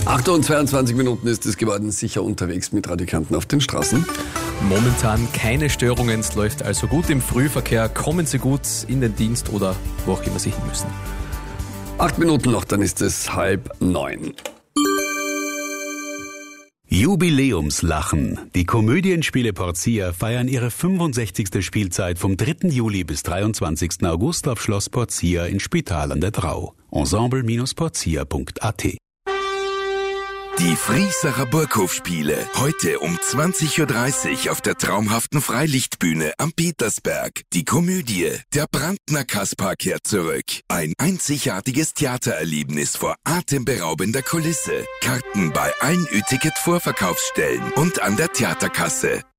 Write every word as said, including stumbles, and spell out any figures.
acht Uhr und zweiundzwanzig Minuten ist es geworden, sicher unterwegs mit Radio Kärnten auf den Straßen. Momentan keine Störungen, es läuft also gut im Frühverkehr. Kommen Sie gut in den Dienst oder wo auch immer Sie hin müssen. Acht Minuten noch, dann ist es halb neun. Jubiläumslachen. Die Komödienspiele Portia feiern ihre fünfundsechzigste Spielzeit vom dritten Juli bis dreiundzwanzigsten August auf Schloss Portia in Spital an der Drau. ensemble Bindestrich portia Punkt a t. Die Friesacher Burghofspiele. Heute um zwanzig Uhr dreißig auf der traumhaften Freilichtbühne am Petersberg. Die Komödie Der Brandner Kaspar kehrt zurück. Ein einzigartiges Theatererlebnis vor atemberaubender Kulisse. Karten bei allen Ü-Ticket-Vorverkaufsstellen und an der Theaterkasse.